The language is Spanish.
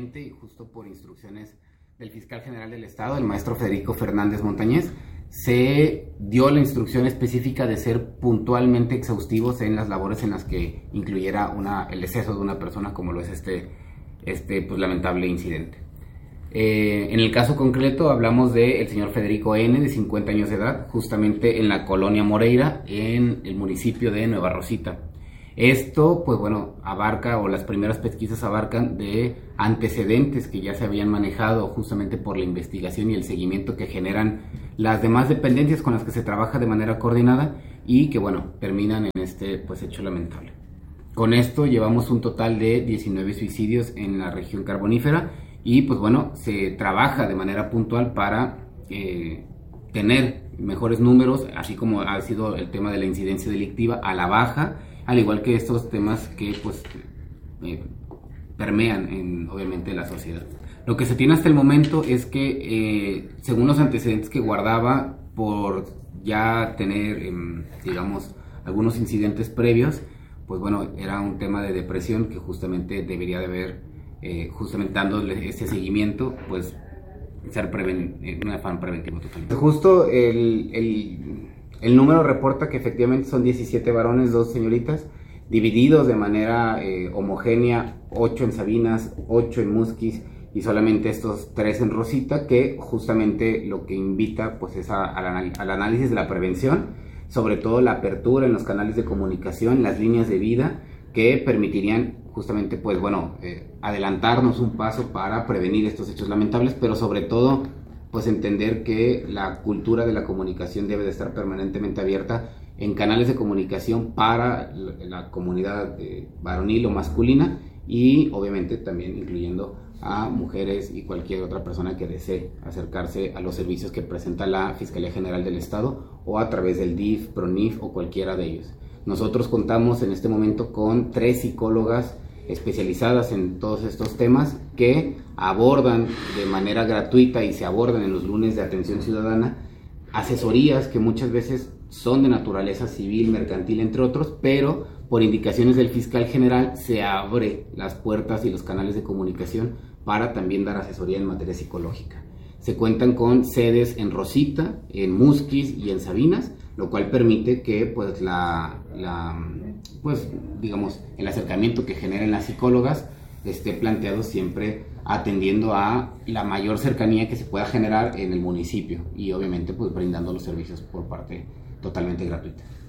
recientemente, y justo por instrucciones del fiscal general del Estado, el maestro Federico Fernández Montañez, se dio la instrucción específica de ser puntualmente exhaustivos en las labores en las que incluyera el deceso de una persona, como lo es este pues, lamentable incidente. En el caso concreto hablamos del señor Federico N., de 50 años de edad, justamente en la colonia Moreira, en el municipio de Nueva Rosita. Esto, pues bueno, abarca, o las primeras pesquisas abarcan de antecedentes que ya se habían manejado justamente por la investigación y el seguimiento que generan las demás dependencias con las que se trabaja de manera coordinada y que, bueno, terminan en este pues hecho lamentable. Con esto llevamos un total de 19 suicidios en la región carbonífera y, pues bueno, se trabaja de manera puntual para tener mejores números, así como ha sido el tema de la incidencia delictiva a la baja, al igual que estos temas que pues permean obviamente la sociedad. Lo que se tiene hasta el momento es que según los antecedentes que guardaba por ya tener digamos algunos incidentes previos, pues bueno, era un tema de depresión que justamente debería de haber, justamente dándole este seguimiento, pues ser un afán preventivo totalmente. Justo el número reporta que efectivamente son 17 varones, 2 señoritas, divididos de manera homogénea, 8 en Sabinas, 8 en Musquis y solamente estos 3 en Rosita, que justamente lo que invita pues es al análisis de la prevención, sobre todo la apertura en los canales de comunicación, las líneas de vida que permitirían justamente pues bueno adelantarnos un paso para prevenir estos hechos lamentables, pero sobre todo pues entender que la cultura de la comunicación debe de estar permanentemente abierta en canales de comunicación para la comunidad varonil o masculina y obviamente también incluyendo a mujeres y cualquier otra persona que desee acercarse a los servicios que presenta la Fiscalía General del Estado o a través del DIF, PRONIF o cualquiera de ellos. Nosotros contamos en este momento con 3 psicólogas especializadas en todos estos temas que abordan de manera gratuita y se abordan en los lunes de atención ciudadana asesorías que muchas veces son de naturaleza civil, mercantil, entre otros, pero por indicaciones del fiscal general se abre las puertas y los canales de comunicación para también dar asesoría en materia psicológica. Se cuentan con sedes en Rosita, en Musquis y en Sabinas, lo cual permite que pues pues digamos el acercamiento que generen las psicólogas esté planteado siempre atendiendo a la mayor cercanía que se pueda generar en el municipio y obviamente pues brindando los servicios por parte totalmente gratuita.